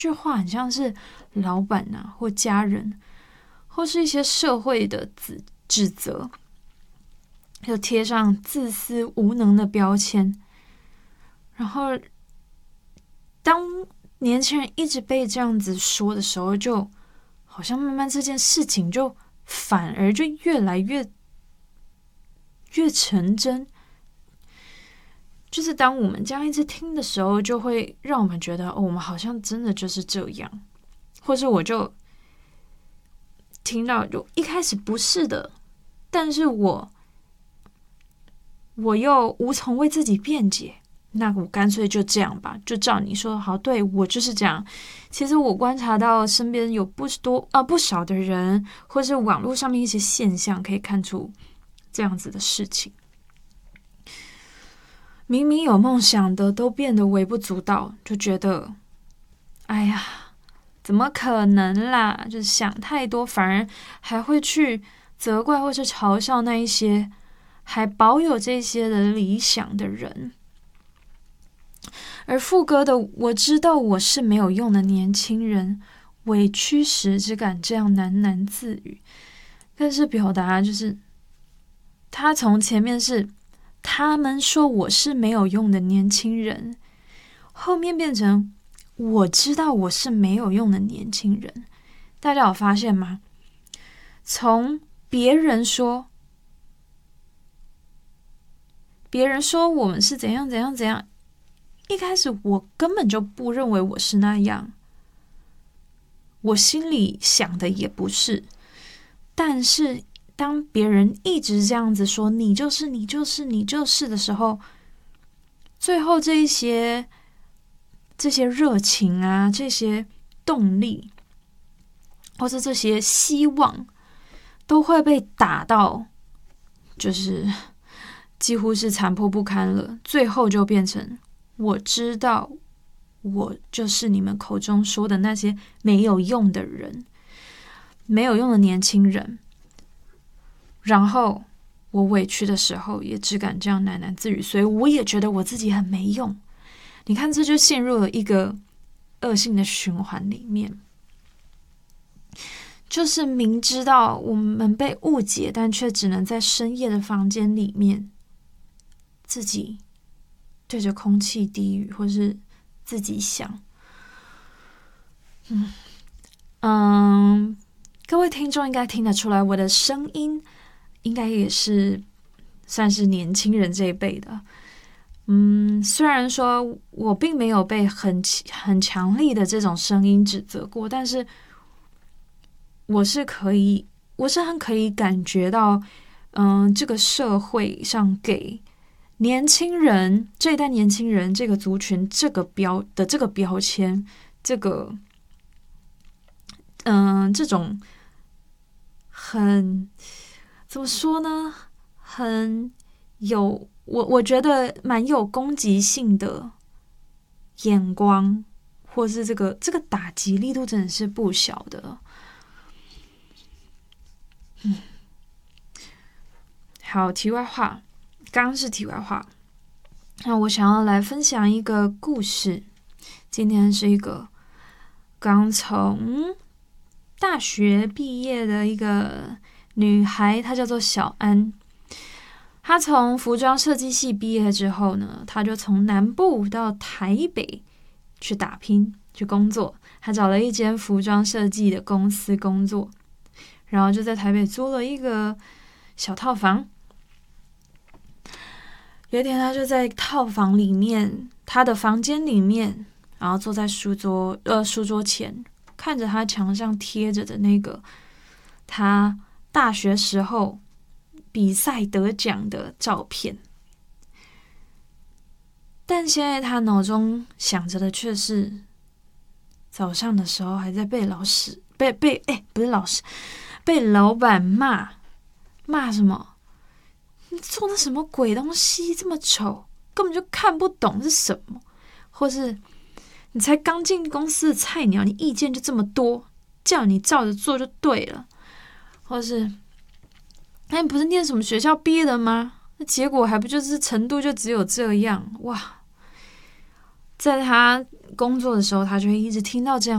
句话很像是老板啊，或家人，或是一些社会的指责，就贴上自私无能的标签。然后当年轻人一直被这样子说的时候，就好像慢慢这件事情就反而就越来越成真。就是当我们这样一直听的时候，就会让我们觉得，我们好像真的就是这样。或者我就听到，就一开始不是的，但是我又无从为自己辩解，那我干脆就这样吧，就照你说好，对，我就是这样。其实我观察到身边有不少的人，或是网络上面一些现象，可以看出这样子的事情。明明有梦想的都变得微不足道，就觉得哎呀，怎么可能啦，就是想太多，反而还会去责怪或是嘲笑那一些还保有这些的理想的人。而副歌的我知道我是没有用的年轻人，委屈时只敢这样喃喃自语。但是表达就是他从前面是他们说我是没有用的年轻人，后面变成我知道我是没有用的年轻人。大家有发现吗？从别人说我们是怎样怎样怎样，一开始我根本就不认为我是那样，我心里想的也不是。但是当别人一直这样子说你就是你就是你就是的时候，最后这些热情啊，这些动力，或是这些希望，都会被打到，就是几乎是残破不堪了。最后就变成我知道我就是你们口中说的那些没有用的人，没有用的年轻人。然后我委屈的时候也只敢这样喃喃自语，所以我也觉得我自己很没用。你看，这就陷入了一个恶性的循环里面。就是明知道我们被误解，但却只能在深夜的房间里面自己对着空气低语，或是自己想。各位听众应该听得出来，我的声音应该也是算是年轻人这一辈的。虽然说我并没有被很强力的这种声音指责过，但是我是很可以感觉到，这个社会上给年轻人这一代年轻人这个族群这个标签，这个这种很怎么说呢？很有我觉得蛮有攻击性的眼光，或是这个打击力度真的是不小的。好，题外话，刚刚是题外话。那我想要来分享一个故事。今天是一个刚从大学毕业的一个女孩，她叫做小安。她从服装设计系毕业之后呢，她就从南部到台北去打拼去工作。她找了一间服装设计的公司工作，然后就在台北租了一个小套房。有一天，她就在套房里面，她的房间里面，然后坐在书桌前，看着她墙上贴着的那个她大学时候比赛得奖的照片。但现在她脑中想着的却是早上的时候还在被被老板骂什么？你做的什么鬼东西这么丑，根本就看不懂是什么，或是你才刚进公司的菜鸟，你意见就这么多，叫你照着做就对了，或是你不是念什么学校毕业的吗？那结果还不就是程度就只有这样哇！在他工作的时候，他就会一直听到这样